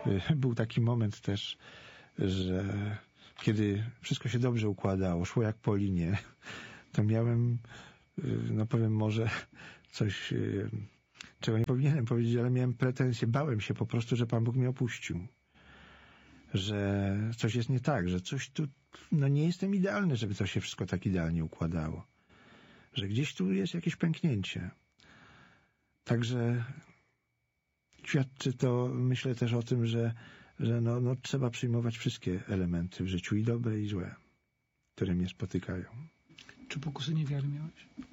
Był taki moment też, że kiedy wszystko się dobrze układało, szło jak po linie, to miałem, no powiem może coś, czego nie powinienem powiedzieć, ale miałem pretensje, bałem się po prostu, że Pan Bóg mnie opuścił. Że coś jest nie tak, że coś tu, no nie jestem idealny, żeby to się wszystko tak idealnie układało. Że gdzieś tu jest jakieś pęknięcie. Także świadczy to, myślę też o tym, że no trzeba przyjmować wszystkie elementy w życiu, i dobre, i złe, które mnie spotykają. Czy pokusy niewiary miałeś?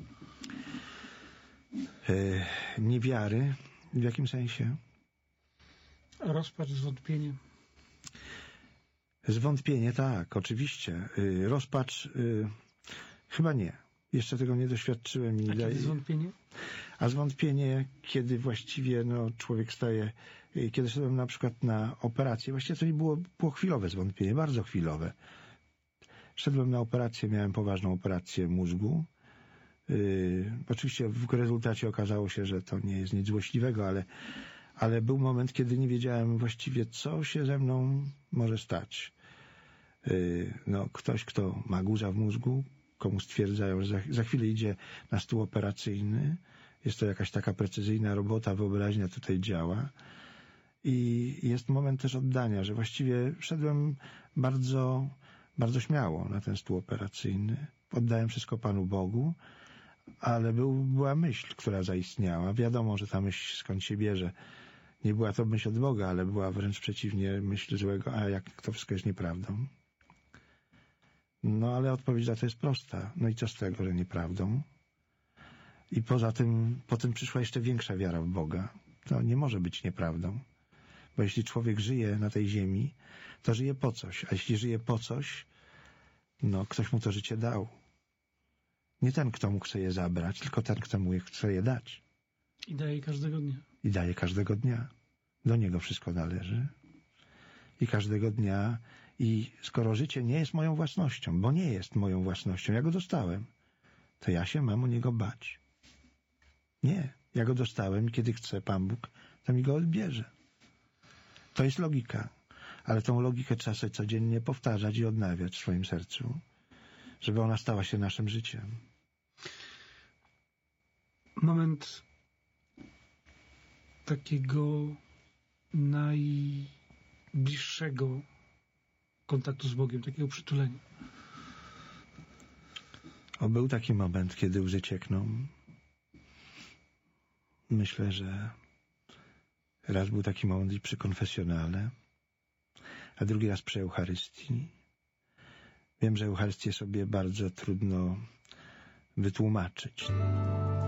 Niewiary? W jakim sensie? Rozpacz, zwątpienie. Zwątpienie, tak, oczywiście. Rozpacz, chyba nie. Jeszcze tego nie doświadczyłem. A kiedy zwątpienie? A zwątpienie, kiedy właściwie człowiek staje, kiedy szedłem na przykład na operację, właściwie to nie było chwilowe zwątpienie, bardzo chwilowe. Szedłem na operację, miałem poważną operację mózgu. Oczywiście w rezultacie okazało się, że to nie jest nic złośliwego, ale był moment, kiedy nie wiedziałem właściwie, co się ze mną może stać. Ktoś, kto ma guzia w mózgu, komu stwierdzają, że za chwilę idzie na stół operacyjny, jest to jakaś taka precyzyjna robota, wyobraźnia tutaj działa i jest moment też oddania, że właściwie szedłem bardzo, bardzo śmiało na ten stół operacyjny. Oddałem wszystko Panu Bogu, ale była myśl, która zaistniała. Wiadomo, że ta myśl skąd się bierze. Nie była to myśl od Boga, ale była wręcz przeciwnie, myśl złego, a jak to wszystko jest nieprawdą. Ale odpowiedź na to jest prosta. No i co z tego, że nieprawdą? I poza tym, potem przyszła jeszcze większa wiara w Boga. To nie może być nieprawdą. Bo jeśli człowiek żyje na tej ziemi, to żyje po coś. A jeśli żyje po coś, ktoś mu to życie dał. Nie ten, kto mu chce je zabrać, tylko ten, kto mu chce je dać. I daje każdego dnia. I daje każdego dnia. Do niego wszystko należy. I każdego dnia. I skoro życie nie jest moją własnością, bo nie jest moją własnością, ja go dostałem, to ja się mam o niego bać. Nie. Ja go dostałem i kiedy chce Pan Bóg, to mi go odbierze. To jest logika. Ale tą logikę trzeba sobie codziennie powtarzać i odnawiać w swoim sercu, żeby ona stała się naszym życiem. Moment takiego najbliższego kontaktu z Bogiem, takiego przytulenia. Był taki moment, kiedy łzy ciekną. Myślę, że raz był taki moment i przy konfesjonale, a drugi raz przy Eucharystii. Wiem, że Eucharystię sobie bardzo trudno wytłumaczyć.